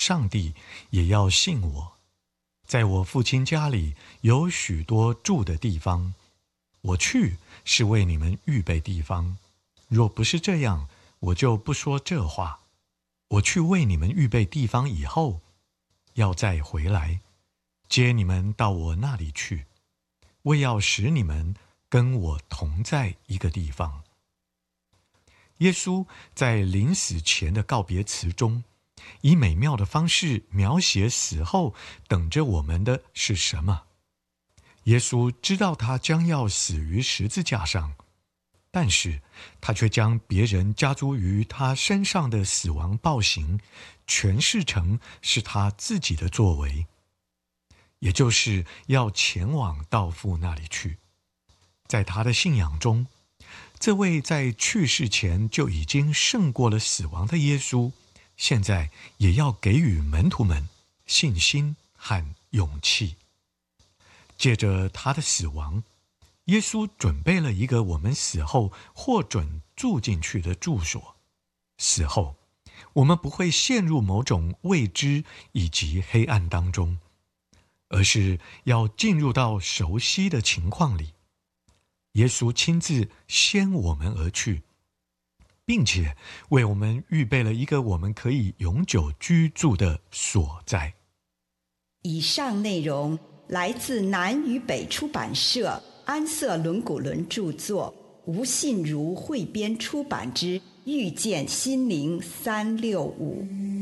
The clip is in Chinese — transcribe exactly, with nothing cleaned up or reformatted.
上帝，也要信我。在我父亲家里有许多住的地方，我去是为你们预备地方。若不是这样，我就不说这话。我去为你们预备地方以后，要再回来，接你们到我那里去，为要使你们跟我同在一个地方。耶稣在临死前的告别词中，以美妙的方式描写死后等着我们的是什么。耶稣知道他将要死于十字架上，但是他却将别人加诸于他身上的死亡暴行诠释成是他自己的作为，也就是要前往到父那里去。在他的信仰中，这位在去世前就已经胜过了死亡的耶稣，现在也要给予门徒们信心和勇气。借着他的死亡，耶稣准备了一个我们死后获准住进去的住所。死后，我们不会陷入某种未知以及黑暗当中，而是要进入到熟悉的情况里。耶稣亲自先我们而去，并且为我们预备了一个我们可以永久居住的所在。 以上内容来自南与北出版社安瑟伦古伦著作，吴信如汇编出版之《遇见心灵三六五》。